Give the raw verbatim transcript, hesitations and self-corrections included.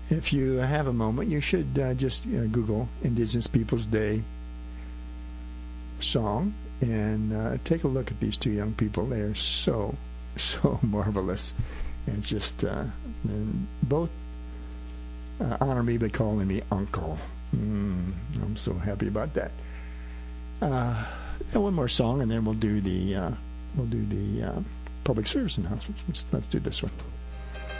if you have a moment, you should uh, just uh, Google Indigenous Peoples Day song and uh, take a look at these two young people. They are so, so marvelous. And just uh, and both uh, honor me by calling me Uncle. Mm, I'm so happy about that. Uh, and one more song, and then we'll do the uh, we'll do the uh, public service announcements. Let's, let's do this one.